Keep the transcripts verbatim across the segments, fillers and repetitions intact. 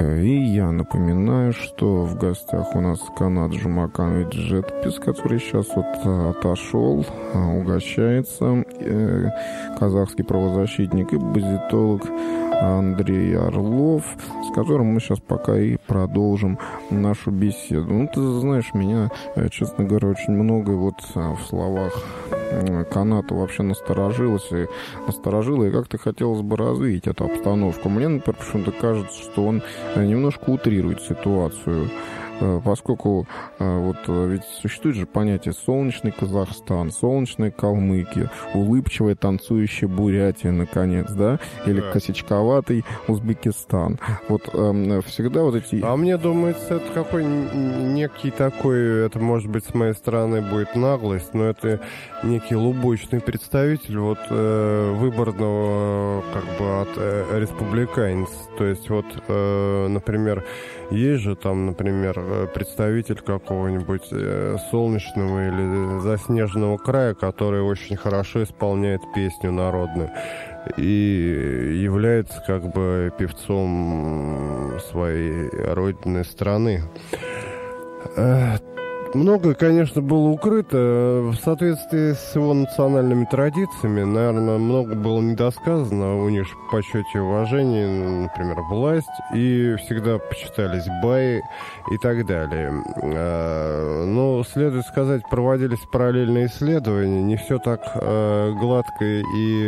И я напоминаю, что в гостях у нас Канат Жумаканович Жетпис, который сейчас вот отошел, угощается, казахский правозащитник и базитолог Андрей Орлов, с которым мы сейчас пока и продолжим нашу беседу. Ну, ты знаешь, меня, честно говоря, очень многое вот в словах Каната вообще насторожилось и насторожило, и как-то хотелось бы развеять эту обстановку. Мне, например, почему-то кажется, что он немножко утрирует ситуацию, поскольку вот ведь существует же понятие «солнечный Казахстан», «солнечная Калмыкия», «улыбчивая танцующая Бурятия», наконец, да, или да. «косячковатый Узбекистан». Вот э, всегда вот эти... А мне думается, это какой некий такой, это, может быть, с моей стороны будет наглость, но это некий лубочный представитель вот э, выборного, как бы, от э, республиканец. То есть вот, э, например, есть же там, например, представитель какого-нибудь э, солнечного или заснеженного края, который очень хорошо исполняет песню народную и является как бы певцом своей родной страны. Э, Многое, конечно, было укрыто в соответствии с его национальными традициями. Наверное, много было недосказано. У них в почете и уважении, например, власть, и всегда почитались баи и так далее. Но, следует сказать, проводились параллельные исследования. Не все так гладко и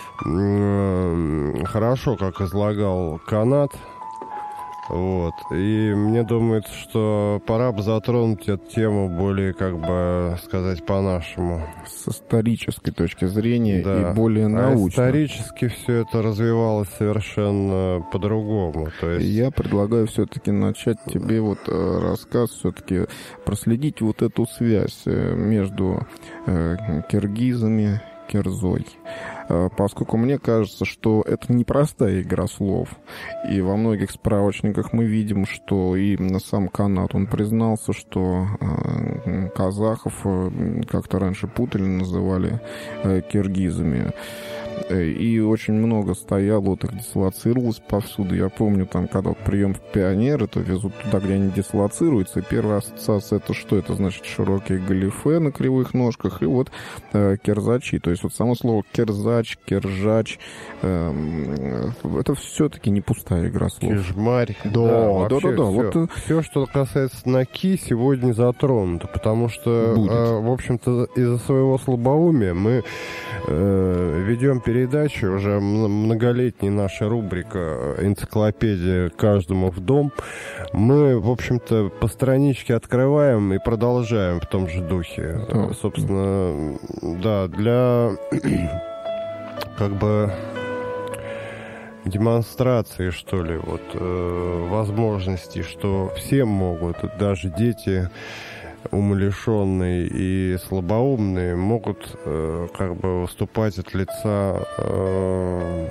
хорошо, как излагал Канат. Вот. И мне думается, что пора бы затронуть эту тему более, как бы сказать, по-нашему. С исторической точки зрения, да. И более а научно. Исторически все это развивалось совершенно по-другому. То есть... Я предлагаю все-таки начать тебе вот рассказ, все-таки проследить вот эту связь между киргизами, кирзой. Поскольку мне кажется, что это непростая игра слов. И во многих справочниках мы видим, что и сам Канат, он признался, что казахов как-то раньше путали, называли киргизами. И очень много стояло, вот их дислоцировалось повсюду. Я помню, там, когда вот прием в пионеры, то везут туда, где они дислоцируются. И первая ассоциация — это что? Это значит широкие галифе на кривых ножках и вот э, кирзачи. То есть вот само слово кирзач, киржач, э, это все-таки не пустая игра слов. Кижмарь. Да, да, да, да. Вот... Все, все, что касается ноки, сегодня затронуто. Потому что, э, в общем-то, из-за своего слабоумия мы э, ведем передачи, уже многолетняя наша рубрика «Энциклопедия каждому в дом». Мы, в общем-то, по страничке открываем и продолжаем в том же духе. Да. Собственно, да, для как бы демонстрации, что ли, вот э, возможностей, что все могут, даже дети умалишенные и слабоумные могут э, как бы выступать от лица э,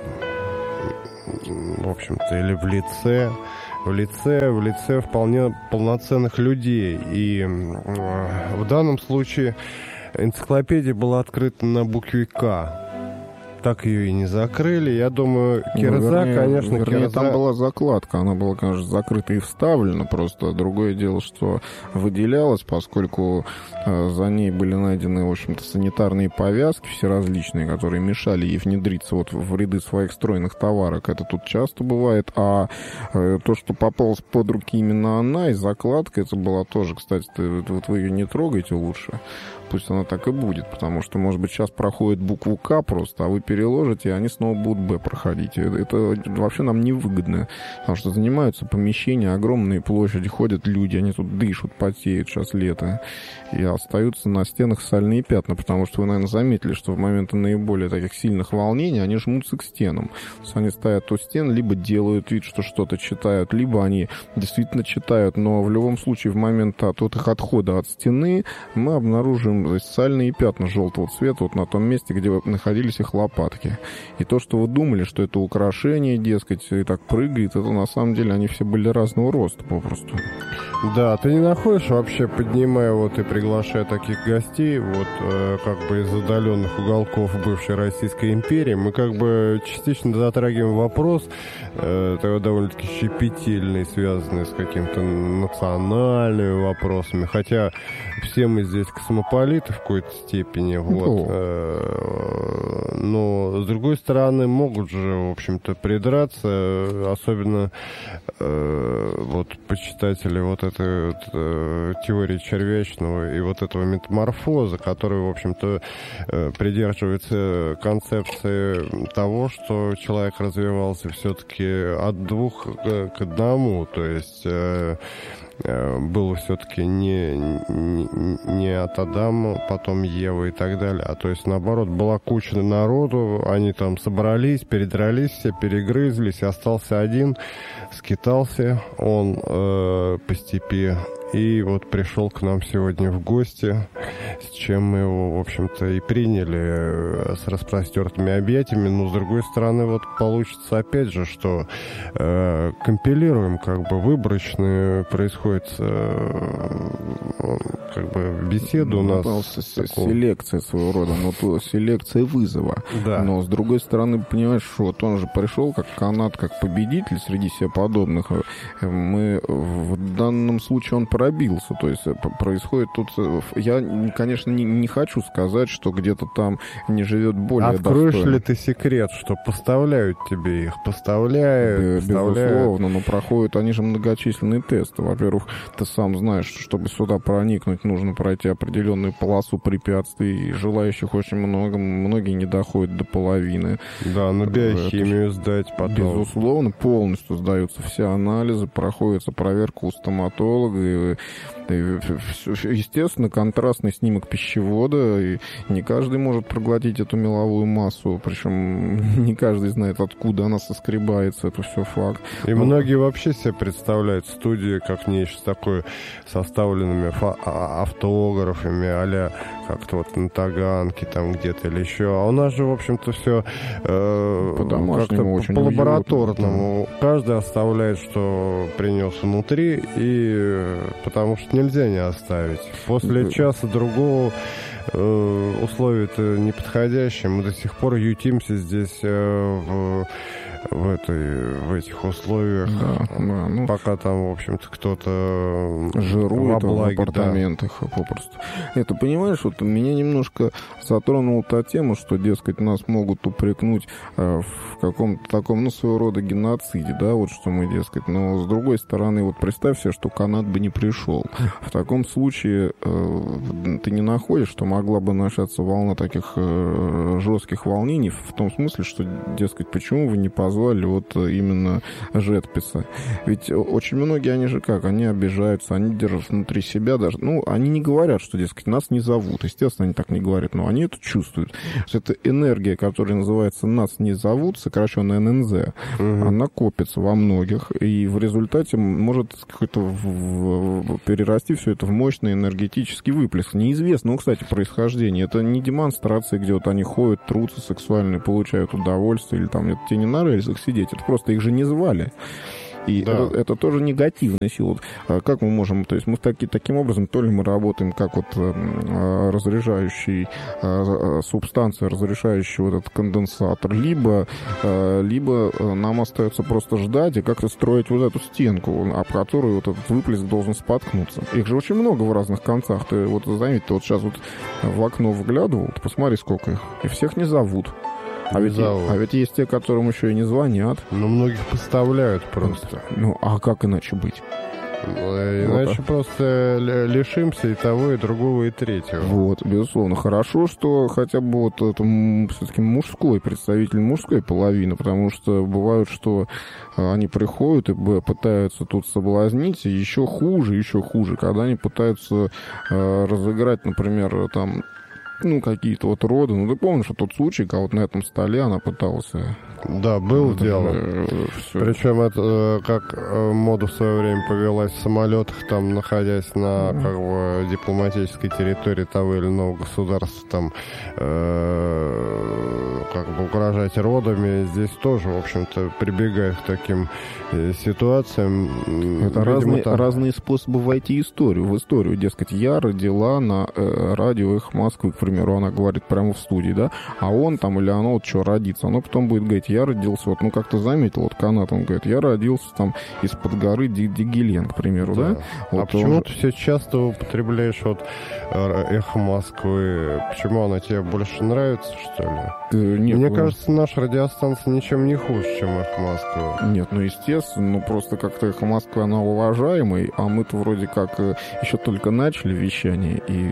в общем-то, или в лице в лице, в лице вполне полноценных людей. И э, в данном случае энциклопедия была открыта на букве «К». Так ее и не закрыли. Я думаю, кирза, ну, вернее, конечно, вернее, кирза... там была закладка. Она была, конечно, закрыта и вставлена. Просто другое дело, что выделялась, поскольку э, за ней были найдены, в общем-то, санитарные повязки всеразличные, которые мешали ей внедриться вот в ряды своих стройных товарок. Это тут часто бывает. А э, то, что попалось под руки именно она, и закладка, это была тоже, кстати, вот вы ее не трогайте лучше. Пусть она так и будет, потому что, может быть, сейчас проходит букву «К» просто, а вы переложите, и они снова будут «Б» проходить. Это вообще нам невыгодно, потому что занимаются помещения, огромные площади, ходят люди, они тут дышат, потеют, сейчас лето, и остаются на стенах сальные пятна, потому что вы, наверное, заметили, что в моменты наиболее таких сильных волнений они жмутся к стенам. То есть они стоят у стен, либо делают вид, что что-то читают, либо они действительно читают, но в любом случае в момент от, от их отхода от стены мы обнаружим сальные пятна желтого цвета вот на том месте, где находились их лопатки. лопатки. И то, что вы думали, что это украшение, дескать, и так прыгает, это на самом деле они все были разного роста попросту. Да, ты не находишь вообще, поднимая вот и приглашая таких гостей, вот э, как бы из отдаленных уголков бывшей Российской империи, мы как бы частично затрагиваем вопрос, э, довольно-таки щепетильный, связанный с какими-то национальными вопросами, хотя все мы здесь космополиты в какой-то степени, вот. Э, но, с другой стороны, могут же, в общем-то, придраться, особенно э, вот почитатели вот этой вот, э, теории червячного и вот этого метаморфоза, который, в общем-то, э, придерживается концепции того, что человек развивался все-таки от двух к, к одному, то есть э, было все-таки не, не, не от Адама, потом Ева и так далее, а то есть наоборот была куча народу, они там собрались, передрались все, перегрызлись, остался один, скитался он э, по степи и вот пришел к нам сегодня в гости, с чем мы его, в общем-то, и приняли с распростертыми объятиями. Но, с другой стороны, вот получится опять же, что э, компилируем, как бы выборочно происходит э, как бы беседа у нас. Такого... Селекция своего рода, но то селекция вызова. Да. Но, с другой стороны, понимаешь, что вот он же пришел как канат, как победитель среди себе подобных. Мы в данном случае он пробился, то есть происходит тут... Я, конечно, не, не хочу сказать, что где-то там не живет более Откроешь достойно. ли ты секрет, что поставляют тебе их? Поставляют, поставляют. Безусловно, но проходят они же многочисленные тесты. Во-первых, ты сам знаешь, что чтобы сюда проникнуть, нужно пройти определенную полосу препятствий, и желающих очень много, многие не доходят до половины. Да, но биохимию сдать потом. Безусловно, полностью сдаются все анализы, проходится проверка у стоматолога, и естественно, контрастный снимок пищевода, и не каждый может проглотить эту меловую массу, причем не каждый знает, откуда она соскребается, это все факт. И Но... многие вообще себе представляют студии как нечто такое, составленными автографами, а-ля как-то вот на Таганке там где-то или еще. А у нас же, в общем-то, все э, как-то по, по лабораторному. Да. Каждый оставляет, что принес внутри, и потому что нельзя не оставить. После да. часа другого э, условия-то неподходящие. Мы до сих пор ютимся здесь э, в... В, этой, в этих условиях, да, да, ну, пока там, в общем-то, кто-то жирует в апартаментах, да. Попросту. Это, понимаешь, вот меня немножко затронула та тема, что, дескать, нас могут упрекнуть э, в каком-то таком, ну, своего рода геноциде, да, вот что мы, дескать, но, с другой стороны, вот представь себе, что канат бы не пришел. В таком случае э, ты не находишь, что могла бы начаться волна таких э, жестких волнений, в том смысле, что, дескать, почему вы не позволили позвали вот именно Жетписа. Ведь очень многие, они же как, они обижаются, они держат внутри себя даже, ну, они не говорят, что, дескать, нас не зовут. Естественно, они так не говорят, но они это чувствуют. Что это энергия, которая называется «нас не зовут», сокращенно эн эн зэ, угу. Она копится во многих, и в результате может какой-то в, в, перерасти все это в мощный энергетический выплеск. Неизвестного, кстати, происхождения. Это не демонстрации, где вот они ходят, трутся сексуально, получают удовольствие, или там это тебе не нравится их сидеть, это просто их же не звали. И да. это, это тоже негативная сила. Как мы можем, то есть мы таки, таким образом, то ли мы работаем как вот э, разряжающий э, субстанция, разрешающая вот этот конденсатор, либо, э, либо нам остается просто ждать и как-то строить вот эту стенку, об которую вот этот выплеск должен споткнуться. Их же очень много в разных концах. Ты вот заметь, ты вот сейчас вот в окно выглядывал, ты посмотри, сколько их. И всех не зовут. А ведь, а ведь есть те, которым еще и не звонят. Но многих поставляют просто. Ну, а как иначе быть? Иначе вот. Просто лишимся и того, и другого, и третьего. Вот, безусловно. Хорошо, что хотя бы вот это все-таки мужской, представитель мужской половины, потому что бывает, что они приходят и пытаются тут соблазнить, и еще хуже, еще хуже, когда они пытаются разыграть, например, там, ну, какие-то вот роды. Ну, ты помнишь, что тот случай, когда вот на этом столе она пыталась... Да, был это, дело. Э, Причем это как мода в свое время повелась в самолетах, там, находясь на mm-hmm. как бы дипломатической территории того или иного государства, там, э, как бы угрожать родами. Здесь тоже, в общем-то, прибегают к таким э, ситуациям. Это разные, там... разные способы войти в историю. В историю, дескать, я родила на э, радио «Эхо Москвы», к примеру, она говорит прямо в студии, да, а он там или оно вот что родится, оно потом будет говорить, я родился, вот, ну, как-то заметил, вот канат, он говорит, я родился там из-под горы Дигелен, к примеру, да? да? Вот а почему он... ты все часто употребляешь вот «Эхо Москвы»? Почему она тебе больше нравится, что ли? Э, нет, Мне ну... кажется, наша радиостанция ничем не хуже, чем «Эхо Москвы». Нет, ну, естественно, ну, просто как-то «Эхо Москвы», она уважаемая, а мы-то вроде как еще только начали вещание, и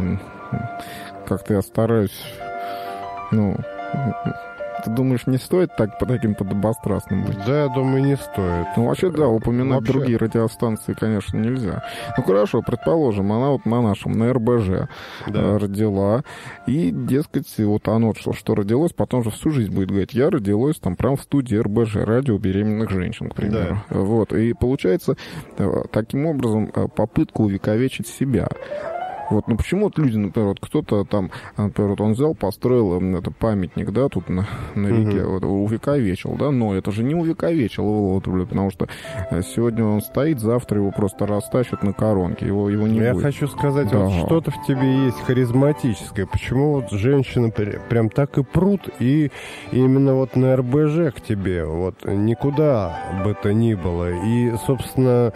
как-то я стараюсь, ну... Ты думаешь, не стоит так по таким подобострастным быть? Да, я думаю, не стоит. Ну, вообще, да, упоминать вообще... другие радиостанции, конечно, нельзя. Ну, хорошо, предположим, она вот на нашем, на эр бэ жэ да. родила, и, дескать, вот оно, что, что родилось, потом же всю жизнь будет говорить, я родилась там прямо в студии эр бэ жэ, радио беременных женщин, к примеру. Да. Вот, и получается, таким образом, попытка увековечить себя. Вот, ну почему вот люди, например, вот кто-то там, например, вот он взял, построил это памятник, да, тут на, на реке, uh-huh. вот, увековечил, да, но это же не увековечил его, вот, потому что сегодня он стоит, завтра его просто растащат на коронке, его, его не Я будет. Я хочу сказать, да. вот что-то в тебе есть харизматическое, почему вот женщины прям так и прут, и именно вот на эр бэ жэ к тебе, вот никуда бы то ни было, и, собственно,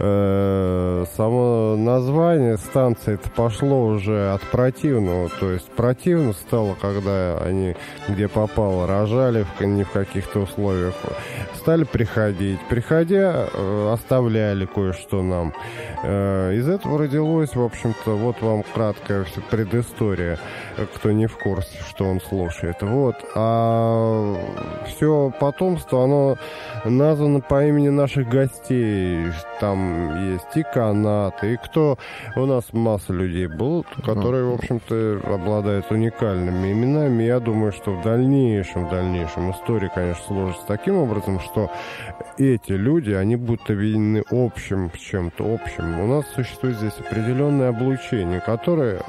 э, само название станции-то пошло уже от противного, то есть противно стало, когда они где попало рожали, в, не в каких-то условиях, стали приходить. Приходя, оставляли кое-что нам. Из этого родилось, в общем-то, вот вам краткая предыстория, кто не в курсе, что он слушает. Вот. А все потомство, оно названо по имени наших гостей. Там есть и канаты, и кто... У нас масса людей было, которые, в общем-то, обладают уникальными именами. Я думаю, что в дальнейшем, в дальнейшем история, конечно, сложится таким образом, что эти люди, они будут объединены общим, чем-то общим. У нас существует здесь определенное облучение, которое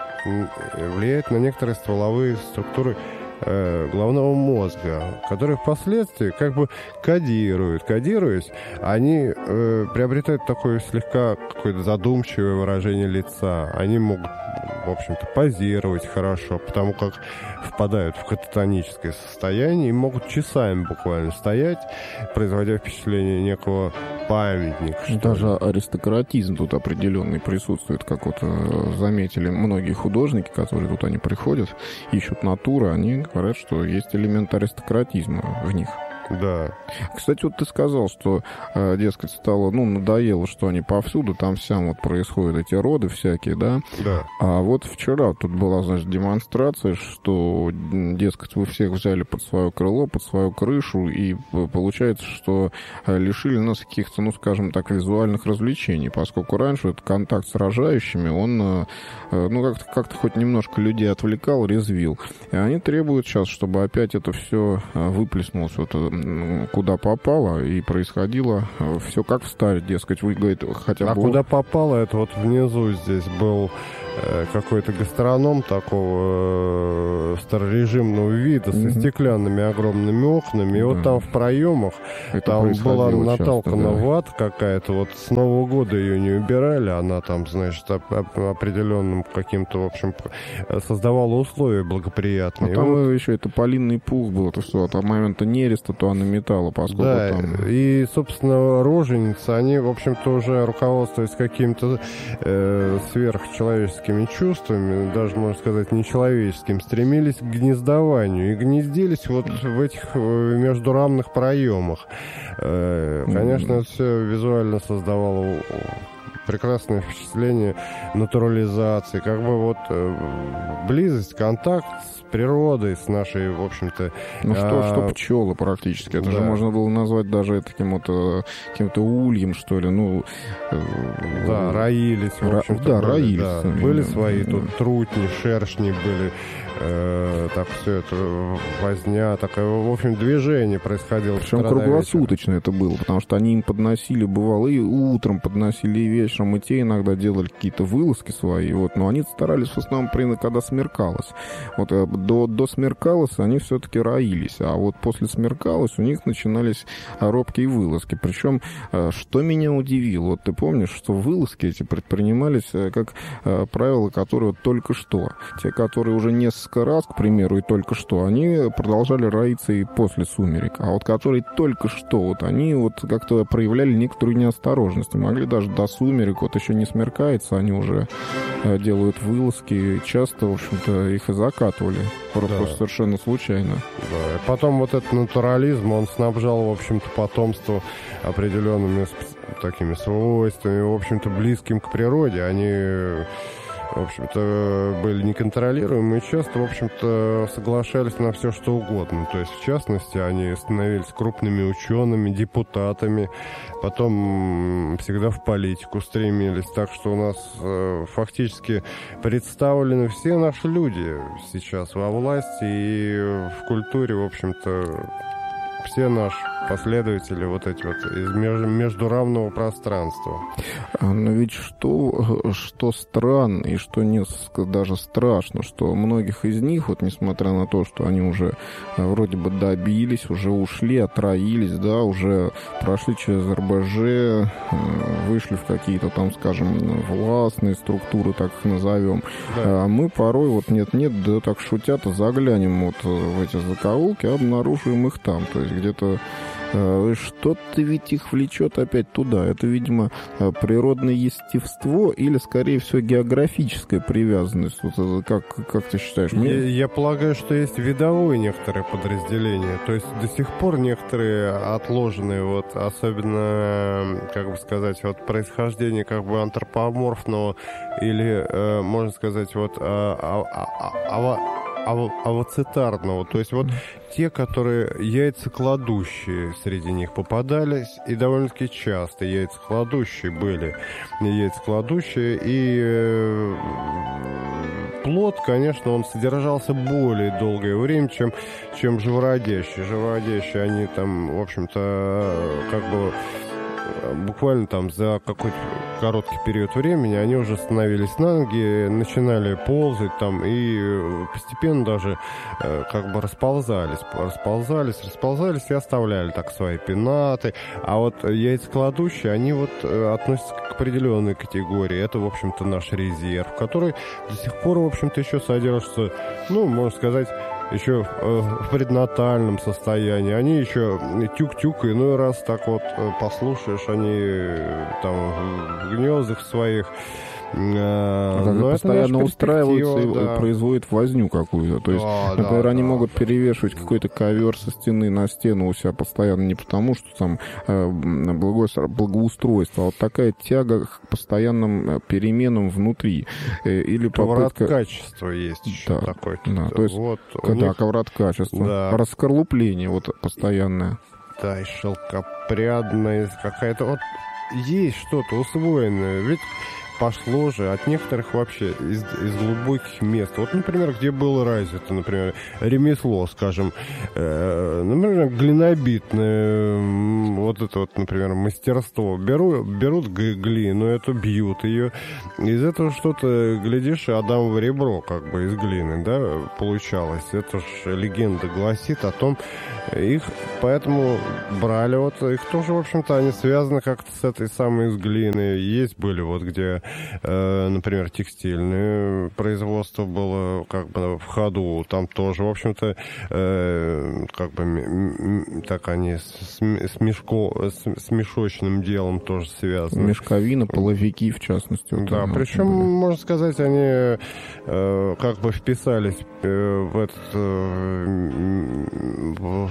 влияет на некоторые стволовые структуры головного мозга, которые впоследствии как бы кодируют. Кодируясь, они э, приобретают такое слегка какое-то задумчивое выражение лица. Они могут, в общем-то, позировать хорошо, потому как впадают в кататоническое состояние и могут часами буквально стоять, производя впечатление некого памятника. Даже аристократизм тут определенный присутствует, как вот заметили многие художники, которые тут они приходят, ищут натуры, они говорят, что есть элемент аристократизма в них. Да. Кстати, вот ты сказал, что, дескать, стало, ну, надоело, что они повсюду, там всем вот происходят эти роды всякие, да? Да. А вот вчера тут была, значит, демонстрация, что, дескать, вы всех взяли под свое крыло, под свою крышу, и получается, что лишили нас каких-то, ну, скажем так, визуальных развлечений, поскольку раньше этот контакт с рожающими, он, ну, как-то, как-то хоть немножко людей отвлекал, резвил. И они требуют сейчас, чтобы опять это все выплеснулось, вот куда попало, и происходило все как в старе, дескать, вы, говорит, хотя бы... А куда попало, это вот внизу здесь был э, какой-то гастроном такого э, старорежимного вида, mm-hmm. со стеклянными огромными окнами, и да. вот там в проемах это там была наталкана часто, да. вата какая-то, вот с Нового года ее не убирали, она там, значит, определенным каким-то, в общем, создавала условия благоприятные. А там вот... еще это тополиный пух был, это все, от момента нереста, то она металла, поскольку да, там... и, собственно, роженицы, они, в общем-то, уже руководствуясь какими-то э, сверхчеловеческими чувствами, даже, можно сказать, нечеловеческим, стремились к гнездованию и гнездились вот в этих междурамных проемах. Э, конечно, mm-hmm. это все визуально создавало прекрасное впечатление натурализации, как бы вот э, близость, контакт с природой, с нашей, в общем-то... Ну, что, а... что пчелы практически. Это да. же можно было назвать даже таким вот каким-то ульем, что ли. Ну, да, роились, в общем-то. Да, были, роились. Да. Сами, были да. свои тут трутни, шершни были. Э, так все это возня, такое, в общем, движение происходило. Причем круглосуточно это было, потому что они им подносили, бывало, и утром подносили, и вечером. шамыте иногда делали какие-то вылазки свои, вот, но они старались в основном, когда смеркалось. Вот до, до смеркалось они все-таки роились, а вот после смеркалось у них начинались робкие вылазки. Причем, что меня удивило, вот ты помнишь, что вылазки эти предпринимались, как правило, которые вот только что. Те, которые уже несколько раз, к примеру, и только что, они продолжали роиться и после сумерек. А вот которые только что, вот они вот как-то проявляли некоторую неосторожность. Могли даже до сумерек, вот еще не смеркается, они уже делают вылазки. Часто, в общем-то, их и закатывали. Просто да. совершенно случайно. Да. И потом вот этот натурализм, он снабжал, в общем-то, потомство определенными такими свойствами, в общем-то, близким к природе. Они, в общем-то, были неконтролируемы и часто, в общем-то, соглашались на все, что угодно. То есть, в частности, они становились крупными учеными, депутатами, потом всегда в политику стремились. Так что у нас э, фактически представлены все наши люди сейчас во власти и в культуре, в общем-то, все наши последователи вот эти вот из междуравного пространства. Но ведь что, что странно и что не даже страшно, что многих из них, вот несмотря на то, что они уже вроде бы добились, уже ушли, отроились, да, уже прошли через эр бэ жэ, вышли в какие-то там, скажем, властные структуры, так их назовем. Да. А мы порой вот нет-нет, да так шутят, заглянем вот в эти закоулки, обнаруживаем их там. То есть где-то что-то ведь их влечет опять туда. Это, видимо, природное естество или, скорее всего, географическая привязанность. Вот, как, как ты считаешь? Я, я полагаю, что есть видовое некоторое подразделение. То есть до сих пор некоторые отложенные, вот, особенно, как бы сказать, вот происхождение как бы антропоморфного или, э, можно сказать, вот а, а, а, а, авоцитарного. То есть вот те, которые яйцекладущие среди них попадались, и довольно-таки часто яйцекладущие были. Яйцекладущие, и э, плод, конечно, он содержался более долгое время, чем, чем живородящие. Живородящие, они там, в общем-то, как бы буквально там за какой-то короткий период времени они уже становились на ноги, начинали ползать там и постепенно даже э, как бы расползались, расползались, расползались и оставляли так свои пенаты. А вот яйцекладущие, они вот э, относятся к определенной категории. Это, в общем-то, наш резерв, который до сих пор, в общем-то, еще содержится, ну, можно сказать, еще э, в преднатальном состоянии. Они еще тюк-тюк, иной раз так вот э, послушаешь, они э, там в гнездах своих. Э, но постоянно устраиваются и да. производят возню какую-то. То есть, да, например, да, они да. могут перевешивать какой-то ковер со стены на стену у себя постоянно не потому, что там э, благоустройство, а вот такая тяга к постоянным переменам внутри. Э, или попытка... Коврат качества есть еще да, такой. Да, то есть, вот, да, них... коврат качества. Да. Раскорлупление вот постоянное. Да, и шелкопрядная какая-то... Вот есть что-то усвоенное. Ведь пошло же от некоторых вообще из, из глубоких мест. Вот, например, где было развито, например, ремесло, скажем, э, например, глинобитное, вот это вот, например, мастерство. Беру, берут глину, эту бьют ее. Из этого что-то, глядишь, Адамово ребро как бы из глины, да, получалось. Это ж легенда гласит о том, их поэтому брали, вот их тоже, в общем-то, они связаны как-то с этой самой из глины. Есть были вот где, э, например, текстильное производство было как бы в ходу, там тоже, в общем-то, э, как бы м- так они с, с, мешко, с, с мешочным делом тоже связаны. Мешковина, половики, в частности. Вот да, причем, были. Можно сказать, они э, как бы вписались э, в этот э, в,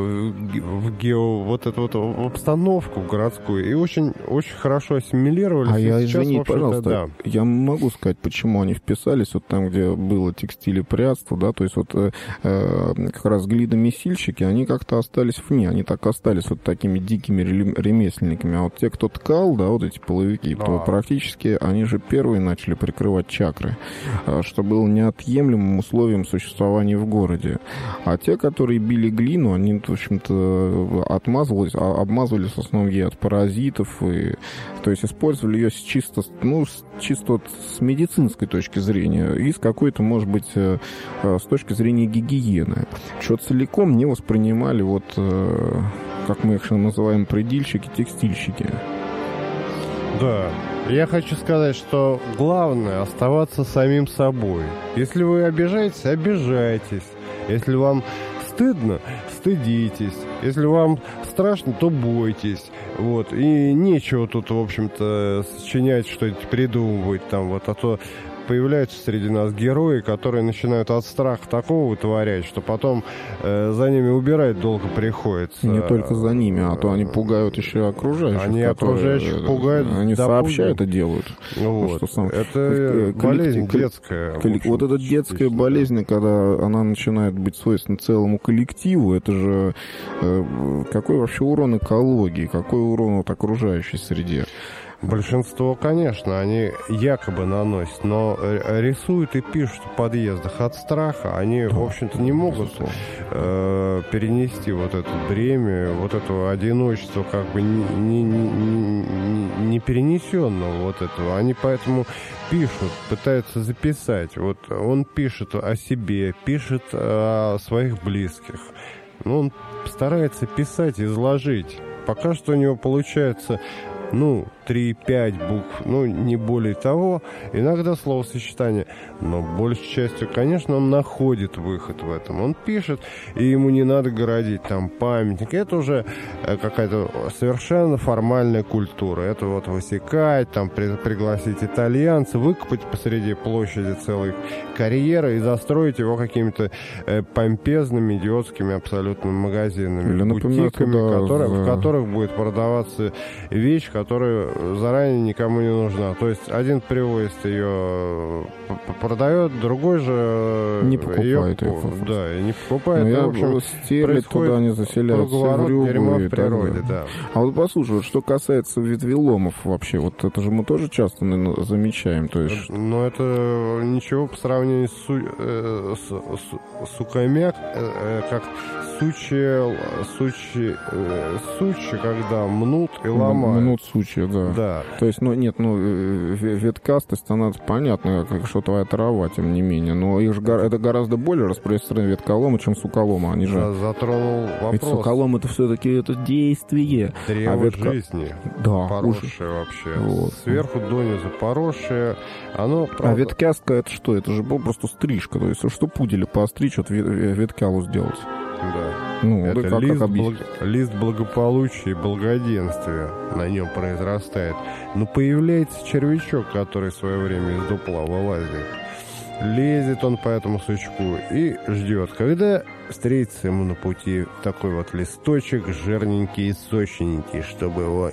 в гео, вот эту вот обстановку городскую и очень, очень хорошо ассимилировались. А я, сейчас, извини, общем-то... пожалуйста, да. Я могу сказать, почему они вписались вот там, где было текстилепрядство, да, то есть вот э, как раз глиномесильщики, они как-то остались вне, они так остались вот такими дикими ремесленниками, а вот те, кто ткал, да, вот эти половики, да. то практически они же первые начали прикрывать чакры, что было неотъемлемым условием существования в городе. А те, которые били глину, они, в общем-то, отмазывались, обмазывались в основном ей от паразитов, и, то есть использовали ее чисто, ну, чисто вот с медицинской точки зрения и с какой-то, может быть, с точки зрения гигиены. Что целиком не воспринимали, вот, как мы их называем, предельщики, текстильщики. Да. Я хочу сказать, что главное оставаться самим собой. Если вы обижаетесь, обижайтесь. Если вам стыдно, стыдитесь. Если вам страшно, то бойтесь. Вот. И нечего тут, в общем-то, сочинять, что-нибудь придумывать там. Вот, а то появляются среди нас герои, которые начинают от страха такого вытворять, что потом э, за ними убирать долго приходится. Не только за ними, а то они пугают еще окружающих. Они окружающих пугают. Они сообща это делают. Вот. Сам... Это болезнь детская. Коллек... Вот эта детская болезнь, когда она начинает быть свойственна целому коллективу, это же э, какой вообще урон экологии, какой урон вот окружающей среде. Большинство, конечно, они якобы наносят, но рисуют и пишут в подъездах от страха. Они, в общем-то, не могут э, перенести вот это бремя, вот это одиночество, как бы не, не, не, не перенесенного вот этого. Они поэтому пишут, пытаются записать. Вот он пишет о себе, пишет о своих близких. Ну, он старается писать, изложить. Пока что у него получается... Ну, три-пять букв, ну, не более того. Иногда словосочетание. Но большей частью, конечно, он находит выход в этом. Он пишет, и ему не надо городить там памятник. Это уже какая-то совершенно формальная культура. Это вот высекать, там при, пригласить итальянца, выкопать посреди площади целой карьеры и застроить его какими-то э, помпезными, идиотскими абсолютно магазинами, или, например, бутиками, туда, которые, за... в которых будет продаваться вещь, которая заранее никому не нужна. То есть один привозит ее, продает, другой же не покупает ее. Да, и не покупает. Но а, в общем, стелит туда, они заселяются в рюгу в природе, да. А вот послушай, вот что касается ветвеломов вообще, вот это же мы тоже часто, наверное, замечаем. То есть... Но это ничего по сравнению с, су, э, с, с сукомяк, э, как сучья, сучья, э, сучья, когда мнут и ломают. Мнут сучья, да. Да. То есть, ну, нет, ну, веткастость, она понятно, как что твоя трава, тем не менее, но их же, это гораздо более распространенные ветколомы, чем суколомы. Они же... Затронул вопрос. Ведь суколом это все-таки это действие. Древо а ветка... жизни. Да. Поросшее вообще. Вот. Сверху донизу поросшее. Оно, правда... А веткастка это что? Это же был просто стрижка. То есть, что пудели поостричь, вот веткалу сделать. Да. Ну, это как, лист, как благ... лист благополучия и благоденствия на нем произрастает. Но появляется червячок, который в свое время из дупла вылазит. Лезет он по этому сучку и ждет, когда встретится ему на пути такой вот листочек, жирненький и сочненький, чтобы его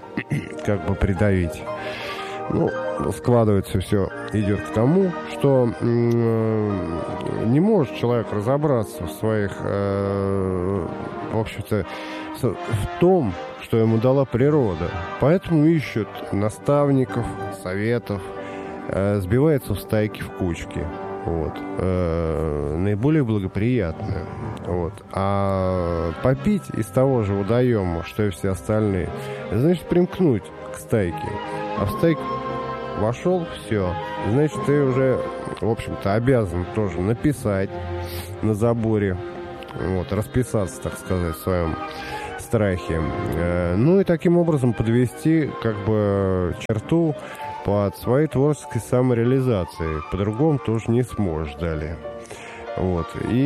как бы придавить. Ну, складывается все, идет к тому, что э, не может человек разобраться в своих, э, в общем-то, в том, что ему дала природа. Поэтому ищут наставников, советов, э, сбивается в стайки, в кучки. Вот. Э, наиболее благоприятное. Вот. А попить из того же водоема, что и все остальные, значит примкнуть к стайке. А в стайку вошел, все. Значит, ты уже, в общем-то, обязан тоже написать на заборе, вот, расписаться, так сказать, в своем страхе. Ну и таким образом подвести, как бы, черту под своей творческой самореализацией. По-другому тоже не сможешь далее. Вот.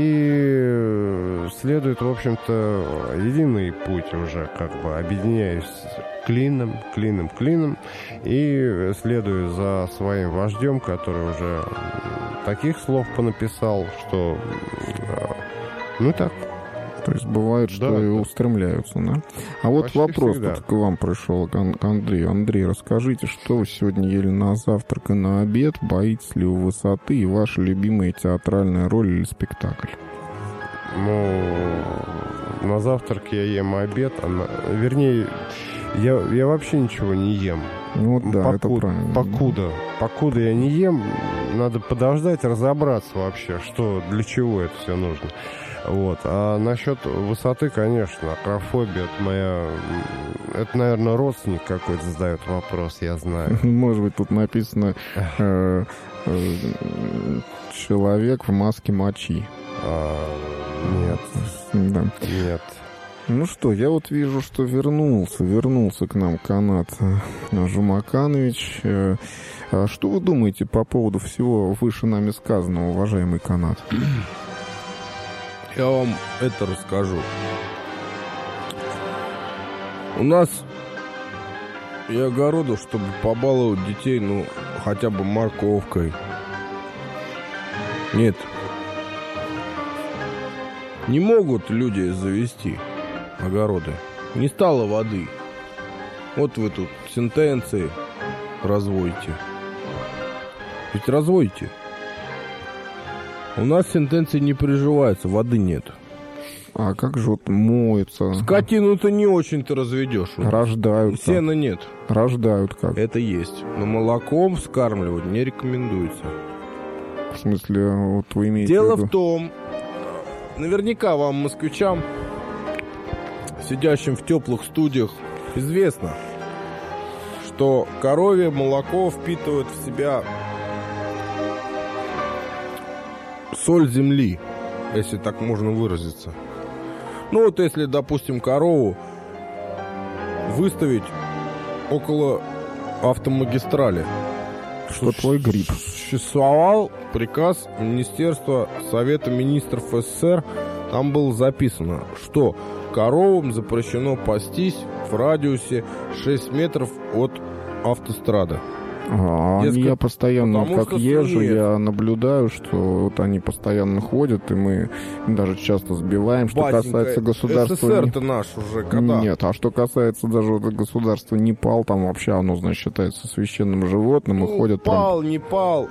И следует, в общем-то, единый путь уже, как бы, объединяясь клином, клином, клином, и следуя за своим вождем, который уже таких слов понаписал, что, ну так, То есть бывает, что Да, и да. устремляются, да? А вот Почти вопрос всегда. тут к вам пришел, к Ан- к Андрею. Андрей, расскажите, что вы сегодня ели на завтрак и на обед? Боитесь ли вы высоты и ваша любимая театральная роль или спектакль? Ну, на завтрак я ем обед, а на... вернее, я, я вообще ничего не ем. Ну вот да, это Поку- правильно. Покуда. Покуда я не ем, надо подождать, разобраться вообще, что, для чего это все нужно. Вот. А насчет высоты, конечно, акрофобия, это моя... Это, наверное, родственник какой-то задает вопрос, я знаю. Может быть, тут написано э, э, «Человек в маске мочи». А, нет, Да. нет. Ну что, я вот вижу, что вернулся, вернулся к нам Канат э, Жумаканович. Э, а что вы думаете по поводу всего выше нами сказанного, уважаемый Канат? Я вам это расскажу. У нас и огороду, чтобы побаловать детей, ну, хотя бы морковкой. Нет. Не могут люди завести огороды. Не стало воды. Вот вы тут сентенции разводите. Ведь разводите. У нас сентенции не приживаются, воды нет. А как же вот моются? Скотину-то не очень-то разведешь. Рождают. как? Сена нет. Рождают как? Это есть. Но молоком вскармливать не рекомендуется. В смысле, вот вы имеете Дело в виду... в том, наверняка вам, москвичам, сидящим в теплых студиях, известно, что коровье молоко впитывает в себя соль земли, если так можно выразиться. Ну вот если, допустим, корову выставить около автомагистрали, Что твой гриб? существовал приказ Министерства Совета Министров СССР. Там было записано, что коровам запрещено пастись в радиусе шесть метров от автострады. А, они, Дескать, я постоянно, потому как что езжу, свиньи- я наблюдаю, что вот они постоянно ходят, и мы даже часто сбиваем. Что Батенька, касается государства... СССР-то наш уже когда? Нет, а что касается даже вот государства Непал, там вообще оно, значит, считается священным животным, и Ну, ходят прям... пал, не пал.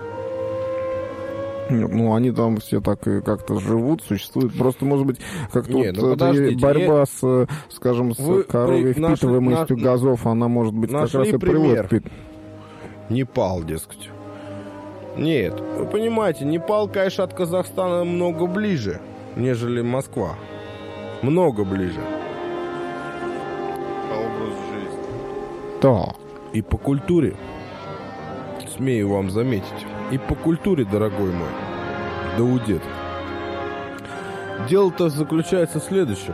Ну, они там все так и как-то живут, существуют. Просто, может быть, как-то Не, вот ну, эта подождите, борьба я- с, скажем, с Вы коровьей при- нашли- впитываемостью на- газов, она, может быть, как нашли раз и пример. приводит... к- Непал, дескать. Нет, вы понимаете, Непал, конечно, от Казахстана много ближе, нежели Москва. Много ближе. По образу жизни. Да. И по культуре, смею вам заметить, и по культуре, дорогой мой, Даудет. Дело-то заключается в следующем.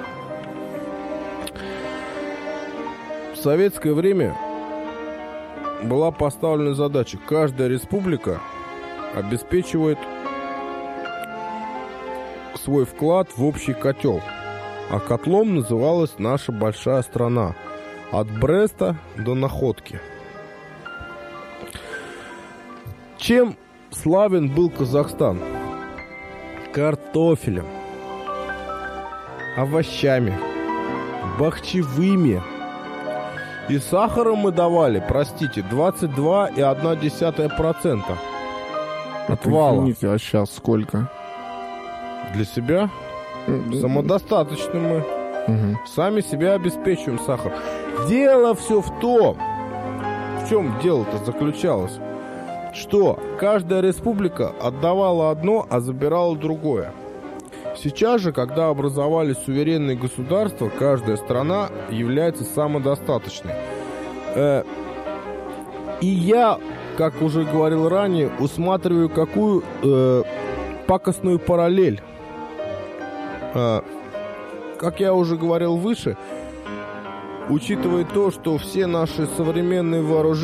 В советское время была поставлена задача. Каждая республика обеспечивает свой вклад в общий котел. А котлом называлась наша большая страна. От Бреста до Находки. Чем славен был Казахстан? Картофелем, овощами, бахчевыми. И сахаром мы давали, простите, двадцать два и одна десятая процента от вала. Извините, а сейчас сколько? Для себя самодостаточны мы. Мгм. Сами себя обеспечиваем сахар. Дело все в том, в чем дело-то заключалось, что каждая республика отдавала одно, а забирала другое. Сейчас же, когда образовались суверенные государства, каждая страна является самодостаточной. Э, и я, как уже говорил ранее, усматриваю какую э, пакостную параллель. Э, как я уже говорил выше, учитывая то, что все наши современные вооружения